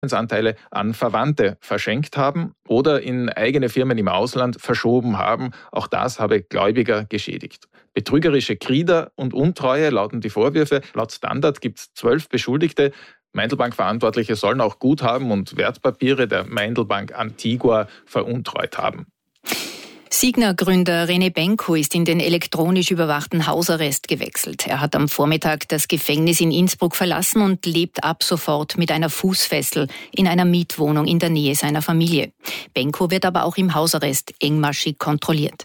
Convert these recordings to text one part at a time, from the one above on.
Anteile an Verwandte verschenkt haben oder in eigene Firmen im Ausland verschoben haben. Auch das habe Gläubiger geschädigt. Betrügerische Krieder und Untreue lauten die Vorwürfe. Laut Standard gibt es 12 Beschuldigte. Meindl-Bank-Verantwortliche sollen auch Guthaben und Wertpapiere der Meindl-Bank Antigua veruntreut haben. Signa-Gründer René Benko ist in den elektronisch überwachten Hausarrest gewechselt. Er hat am Vormittag das Gefängnis in Innsbruck verlassen und lebt ab sofort mit einer Fußfessel in einer Mietwohnung in der Nähe seiner Familie. Benko wird aber auch im Hausarrest engmaschig kontrolliert.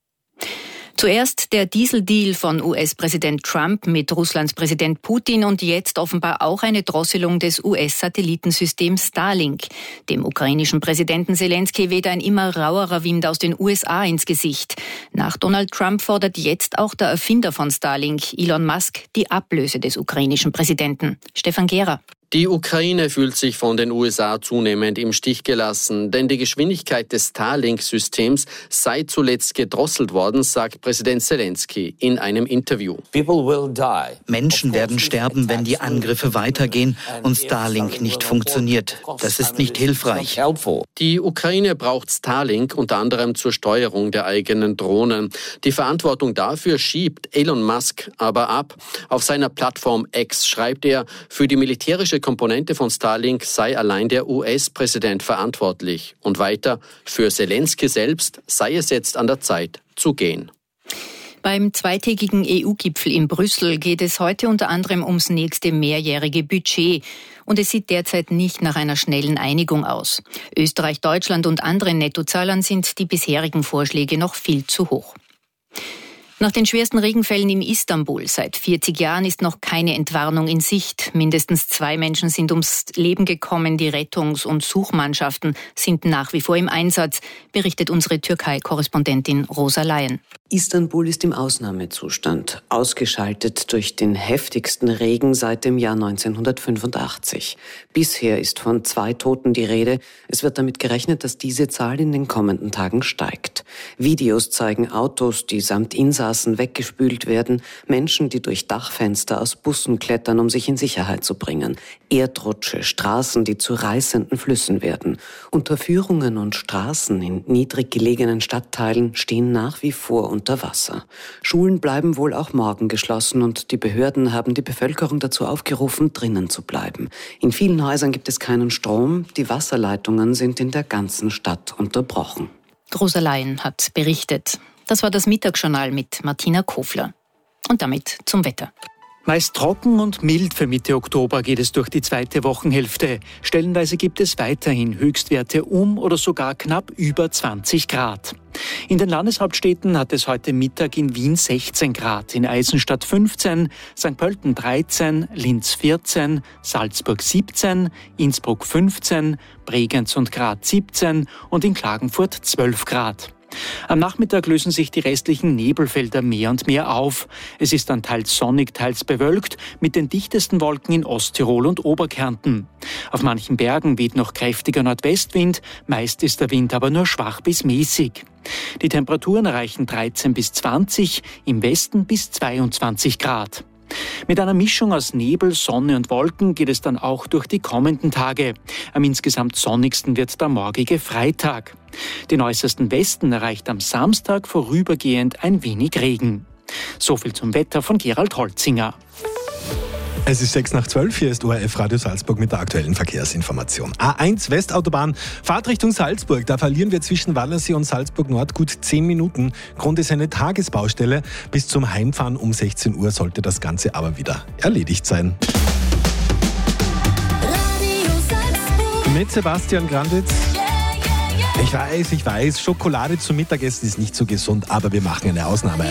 Zuerst der Dieseldeal von US-Präsident Trump mit Russlands Präsident Putin und jetzt offenbar auch eine Drosselung des US-Satellitensystems Starlink. Dem ukrainischen Präsidenten Zelensky weht ein immer rauerer Wind aus den USA ins Gesicht. Nach Donald Trump fordert jetzt auch der Erfinder von Starlink, Elon Musk, die Ablöse des ukrainischen Präsidenten. Stefan Gehrer. Die Ukraine fühlt sich von den USA zunehmend im Stich gelassen, denn die Geschwindigkeit des Starlink-Systems sei zuletzt gedrosselt worden, sagt Präsident Zelensky in einem Interview. Menschen werden sterben, wenn die Angriffe weitergehen und Starlink nicht funktioniert. Das ist nicht hilfreich. Die Ukraine braucht Starlink unter anderem zur Steuerung der eigenen Drohnen. Die Verantwortung dafür schiebt Elon Musk aber ab. Auf seiner Plattform X schreibt er, für die militärische Komponente von Starlink sei allein der US-Präsident verantwortlich. Und weiter, für Zelensky selbst sei es jetzt an der Zeit zu gehen. Beim zweitägigen EU-Gipfel in Brüssel geht es heute unter anderem ums nächste mehrjährige Budget. Und es sieht derzeit nicht nach einer schnellen Einigung aus. Österreich, Deutschland und anderen Nettozahlern sind die bisherigen Vorschläge noch viel zu hoch. Nach den schwersten Regenfällen in Istanbul seit 40 Jahren ist noch keine Entwarnung in Sicht. Mindestens 2 Menschen sind ums Leben gekommen. Die Rettungs- und Suchmannschaften sind nach wie vor im Einsatz, berichtet unsere Türkei-Korrespondentin Rosa Laien. Istanbul ist im Ausnahmezustand, ausgeschaltet durch den heftigsten Regen seit dem Jahr 1985. Bisher ist von 2 Toten die Rede. Es wird damit gerechnet, dass diese Zahl in den kommenden Tagen steigt. Videos zeigen Autos, die samt Insassen weggespült werden, Menschen, die durch Dachfenster aus Bussen klettern, um sich in Sicherheit zu bringen, Erdrutsche, Straßen, die zu reißenden Flüssen werden. Unterführungen und Straßen in niedrig gelegenen Stadtteilen stehen nach wie vor unter Wasser. Schulen bleiben wohl auch morgen geschlossen und die Behörden haben die Bevölkerung dazu aufgerufen, drinnen zu bleiben. In vielen Häusern gibt es keinen Strom, die Wasserleitungen sind in der ganzen Stadt unterbrochen. Rosa Laien hat berichtet. Das war das Mittagsjournal mit Martina Kofler. Und damit zum Wetter. Meist trocken und mild für Mitte Oktober geht es durch die zweite Wochenhälfte. Stellenweise gibt es weiterhin Höchstwerte um oder sogar knapp über 20 Grad. In den Landeshauptstädten hat es heute Mittag in Wien 16 Grad, in Eisenstadt 15, St. Pölten 13, Linz 14, Salzburg 17, Innsbruck 15, Bregenz und Graz 17 und in Klagenfurt 12 Grad. Am Nachmittag lösen sich die restlichen Nebelfelder mehr und mehr auf. Es ist dann teils sonnig, teils bewölkt, mit den dichtesten Wolken in Osttirol und Oberkärnten. Auf manchen Bergen weht noch kräftiger Nordwestwind, meist ist der Wind aber nur schwach bis mäßig. Die Temperaturen erreichen 13 bis 20, im Westen bis 22 Grad. Mit einer Mischung aus Nebel, Sonne und Wolken geht es dann auch durch die kommenden Tage. Am insgesamt sonnigsten wird der morgige Freitag. Den äußersten Westen erreicht am Samstag vorübergehend ein wenig Regen. Soviel zum Wetter von Gerald Holzinger. Es ist 6:12, hier ist ORF Radio Salzburg mit der aktuellen Verkehrsinformation. A1 Westautobahn, Fahrt Richtung Salzburg. Da verlieren wir zwischen Wallersee und Salzburg Nord gut 10 Minuten. Grund ist eine Tagesbaustelle. Bis zum Heimfahren um 16 Uhr sollte das Ganze aber wieder erledigt sein. Mit Sebastian Granditz. Ich weiß, Schokolade zum Mittagessen ist nicht so gesund, aber wir machen eine Ausnahme.